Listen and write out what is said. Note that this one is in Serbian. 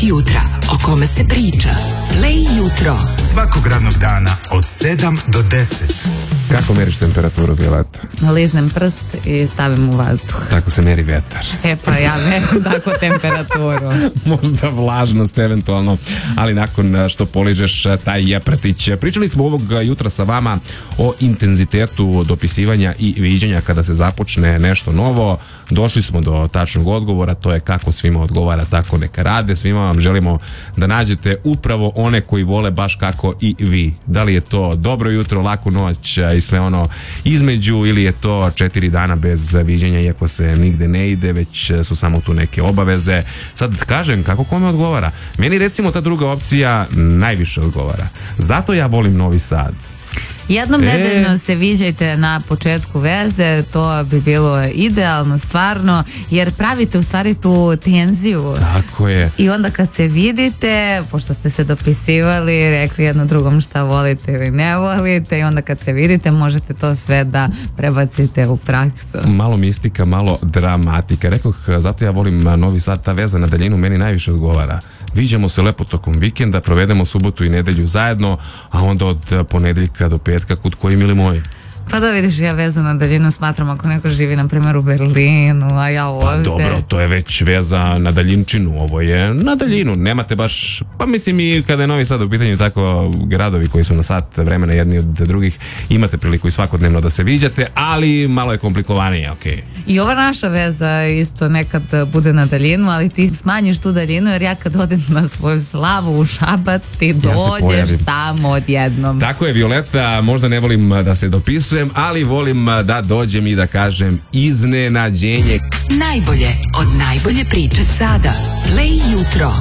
od jutra, o kome se priča. Play jutro. Svakog radnog dana od 7 do 10. Kako meriš temperaturu, Violeta? Liznem prst i stavim u vazduh. Tako se meri vetar. Pa ja merim tako temperaturu. Možda vlažnost eventualno, ali nakon što poližeš taj prstić. Pričali smo ovog jutra sa vama o intenzitetu dopisivanja i viđenja kada se započne nešto novo. Došli smo do tačnog odgovora, to je kako svima odgovara, tako neka rade. Svima vam želimo da nađete upravo one koji vole baš kako i vi. Da li je to dobro jutro, laku noć i sve ono između, ili je to 4 dana bez viđenja iako se nigde ne ide, već su samo tu neke obaveze. Sad kažem kako kome odgovara. Meni recimo ta druga opcija najviše odgovara. Zato ja volim Novi Sad. Jednom nedeljno se viđajte na početku veze, to bi bilo idealno stvarno, jer pravite u stvari tu tenziju. Tako je. I onda kad se vidite, pošto ste se dopisivali, rekli jedno drugom šta volite ili ne volite, i onda kad se vidite možete to sve da prebacite u praksu. Malo mistika, malo dramatika. Rekoh, zato ja volim Novi Sad, ta veza na daljinu meni najviše odgovara. Viđamo se lepo tokom vikenda, provedemo subotu i nedelju zajedno, a onda od ponedeljka do petka kud koji, mili moji. Pa da vidiš, ja vezu na daljinu smatram ako neko živi na primjer u Berlinu, a ja ovdje. Pa dobro, to je već veza na daljinčinu, ovo je na daljinu, nemate baš, pa mislim i kada je Novi Sad u pitanju, tako gradovi koji su na sat vremena jedni od drugih, imate priliku i svakodnevno da se viđate, ali malo je komplikovanije, okej. I ova naša veza isto nekad bude na daljinu, ali ti smanjiš tu daljinu, jer ja kad odem na svoju slavu u Šabac, ti dođeš tamo odjednom. Tako je, Violeta, možda ne volim da se dopisujem, ali volim da dođem i da kažem iznenađenje. Najbolje od najbolje priče sada. Play jutro.